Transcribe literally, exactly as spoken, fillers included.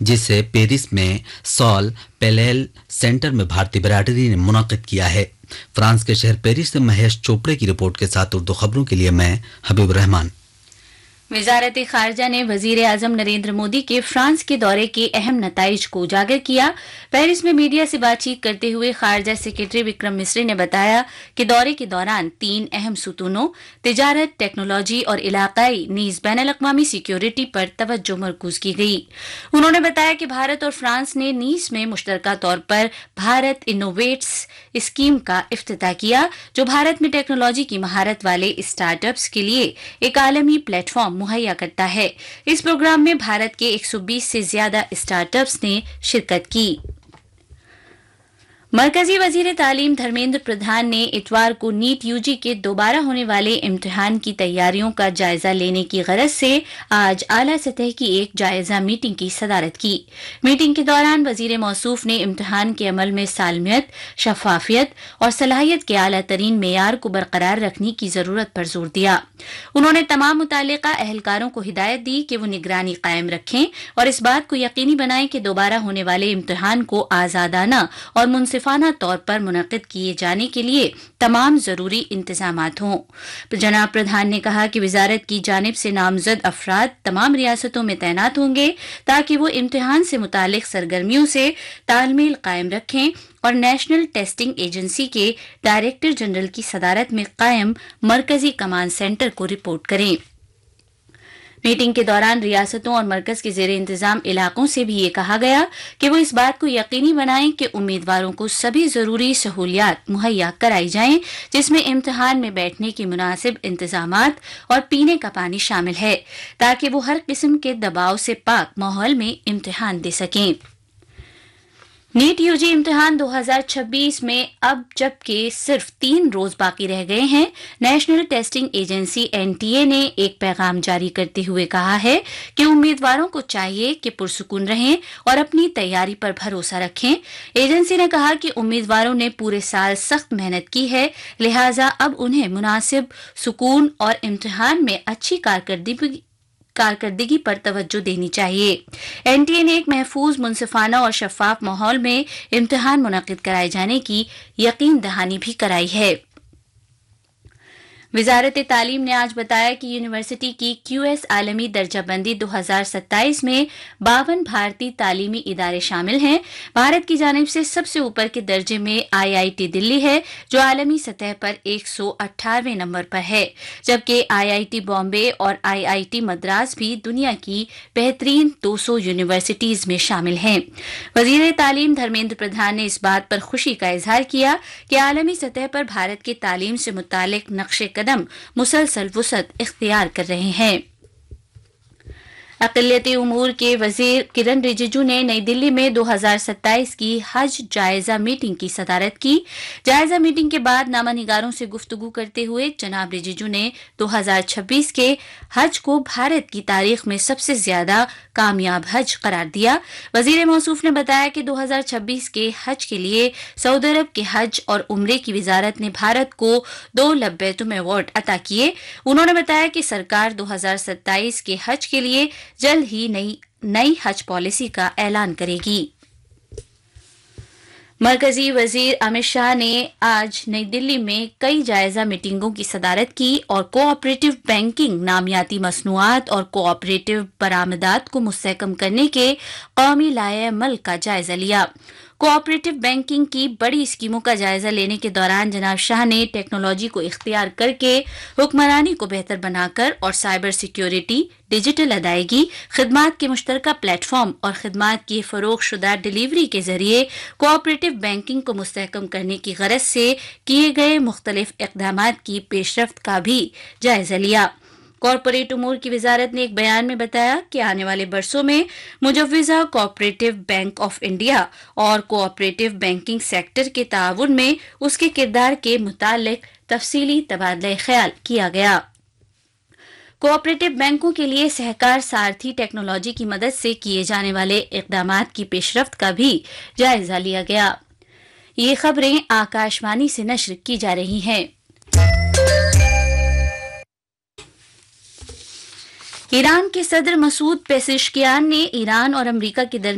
जिसे पेरिस में sol पेलेल centre में भारतीय बिरादरी ने मुनक्किद किया है। फ्रांस के शहर पेरिस से महेश चोपड़े की रिपोर्ट के साथ उर्दू खबरों के लिए मैं हबीब रहमान। वजारत खारजा ने वजीर आजम नरेंद्र मोदी के फ्रांस के दौरे के अहम नताइज को उजागर किया। पेरिस में मीडिया से बातचीत करते हुए खारजा सेक्रेटरी विक्रम मिस्री ने बताया कि दौरे के दौरान तीन अहम सुतूनों तिजारत, टेक्नोलॉजी और इलाकाई नीज बैन अल-अक़वामी सिक्योरिटी पर तवज्जो मरकूज की गई। उन्होंने बताया कि भारत और फ्रांस ने नीस में मुश्तरका तौर पर भारत इनोवेट्स स्कीम का इफ्तिताह किया, जो भारत में टेक्नोलॉजी की महारत वाले स्टार्टअप्स के लिए एक आलमी प्लेटफॉर्म मुहैया करता है। इस प्रोग्राम में भारत के एक सौ बीस से ज्यादा स्टार्टअप्स ने शिरकत की। मरकजी वजीर तालीम धर्मेंद्र प्रधान ने इतवार को नीट यूजी के दोबारा होने वाले इम्तिहान की तैयारियों का जायजा लेने की गरज से आज आला सतह की एक जायजा मीटिंग की सदारत की। मीटिंग के दौरान वजीर मौसूफ ने इम्तिहान के अमल में सालमियत, शफाफियत और सलाहियत के आला तरीन मेयार को बरकरार रखने की जरूरत पर जोर दिया। उन्होंने तमाम मुतालिका अहलकारों को हिदायत दी कि वो निगरानी कायम रखें और इस बात को यकीनी बनाएं कि दोबारा होने वाले इम्तिहान को आजादाना और मुनसिफाना तौर पर मुनक्किद किए जाने के लिए तमाम जरूरी इंतजामात हों। जनाब प्रधान ने कहा कि वजारत की जानिब से नामजद अफराद तमाम रियासतों में तैनात होंगे ताकि वो इम्तिहान से मुतालिक सरगर्मियों से तालमेल कायम रखें और नेशनल टेस्टिंग एजेंसी के डायरेक्टर जनरल की सदारत में कायम मरकजी कमांड सेंटर को रिपोर्ट करें। मीटिंग के दौरान रियासतों और मरकज के जेर इंतजाम इलाकों से भी ये कहा गया कि वो इस बात को यकीनी बनाएं कि उम्मीदवारों को सभी जरूरी सहूलियात मुहैया कराई जाएं, जिसमें इम्तिहान में बैठने की मुनासिब इंतजामात और पीने का पानी शामिल है, ताकि वो हर किस्म के दबाव से पाक माहौल में इम्तिहान दे सकें। नीट यूजी इम्तिहान दो हज़ार छब्बीस में अब जबकि सिर्फ तीन रोज बाकी रह गए हैं, नेशनल टेस्टिंग एजेंसी एनटीए ने एक पैगाम जारी करते हुए कहा है कि उम्मीदवारों को चाहिए कि पुरसुकून रहें और अपनी तैयारी पर भरोसा रखें। एजेंसी ने कहा कि उम्मीदवारों ने पूरे साल सख्त मेहनत की है, लिहाजा अब उन्हें मुनासिब सुकून और इम्तिहान में अच्छी कारकर्दगी कारकर्दगी पर तवज्जो देनी चाहिए। एनटीए ने एक महफूज, मुनसिफाना और शफाफ माहौल में इम्तिहान मुनक्किद कराए जाने की यकीन दहानी भी कराई है। वजारत तालीम ने आज बताया कि यूनिवर्सिटी की क्यूएस आलमी दर्जाबंदी दो हज़ार सत्ताईस में बावन भारतीय तालीमी इदारे शामिल हैं। भारत की जानिब से सबसे ऊपर के दर्जे में आईआईटी दिल्ली है, जो आलमी सतह पर एक सौ अट्ठारहवें नंबर पर है, जबकि आईआईटी बॉम्बे और आईआईटी मद्रास भी दुनिया की बेहतरीन दो सौ यूनिवर्सिटीज में शामिल हैं। वजीर तालीम धर्मेंद्र प्रधान ने इस बात पर खुशी का इजहार किया कि आलमी सतह पर भारत की तालीम से मुतालिक नक्शे कदम मुसलसल वुसअत इख्तियार कर रहे हैं। अक़लियती उमूर के वजीर किरण रिजिजू ने नई दिल्ली में दो हज़ार सत्ताईस की हज जायजा मीटिंग की सदारत की। जायजा मीटिंग के बाद नामानिगारों से गुफ्तगू करते हुए जनाब रिजिजू ने दो हज़ार छब्बीस के हज को भारत की तारीख में सबसे ज्यादा कामयाब हज करार दिया। वजीर मौसूफ ने बताया कि दो हज़ार छब्बीस के हज के लिए सऊदी अरब के हज और उम्रे की वजारत ने भारत को दो लब्बैतुम अवार्ड अता किए। उन्होंने बताया कि सरकार दो हज़ार सत्ताईस के हज के लिए जल्द ही नई नई हज पॉलिसी का ऐलान करेगी। मरकजी वजीर अमित शाह ने आज नई दिल्ली में कई जायजा मीटिंगों की सदारत की और कोऑपरेटिव बैंकिंग, नामियाती मसनूआत और कोऑपरेटिव बरामदात को मुस्तहकम करने के कौमी लाए अमल का जायजा लिया। कोऑपरेटिव बैंकिंग की बड़ी स्कीमों का जायजा लेने के दौरान जनाब शाह ने टेक्नोलॉजी को इख्तियार करके हुक्मरानी को बेहतर बनाकर और साइबर सिक्योरिटी, डिजिटल अदायगी, खिदमात के मुश्तरका प्लेटफॉर्म और खिदमात की फरोग शुदा डिलीवरी के जरिए कोऑपरेटिव बैंकिंग को मुस्तहकम करने की गरज से किए गए मुख्तलिफ इक़दामात की पेशरफ्त का भी जायजा लिया। कॉरपोरेट उमूर की वजारत ने एक बयान में बताया कि आने वाले बरसों में मुजव्विज़ा कोऑपरेटिव बैंक ऑफ इंडिया और कोऑपरेटिव बैंकिंग सेक्टर के ताउन में उसके किरदार के मुतालिक तफसीली तबादला ख्याल किया गया। कोऑपरेटिव बैंकों के लिए सहकार सारथी टेक्नोलॉजी की मदद से किए जाने वाले इक़दामात की पेशरफ्त का भी जायजा लिया गया। ये खबरें आकाशवाणी से नश्र की जा रही हैं। ईरान के सदर मसूद पेज़ेश्कियान ने ईरान और अमेरिका के दरमियान